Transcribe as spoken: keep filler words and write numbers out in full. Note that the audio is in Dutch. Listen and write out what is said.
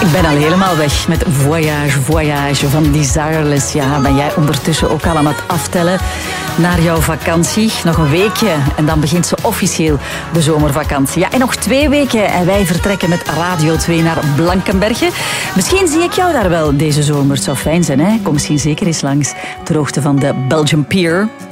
Ik ben al helemaal weg met Voyage, Voyage van Desireless. Ja, ben jij ondertussen ook al aan het aftellen naar jouw vakantie? Nog een weekje en dan begint ze officieel, de zomervakantie. Ja, en nog twee weken en wij vertrekken met Radio twee naar Blankenberge. Misschien zie ik jou daar wel deze zomer. Het zou fijn zijn, hè? Kom misschien zeker eens langs ter hoogte van de Belgian Pier.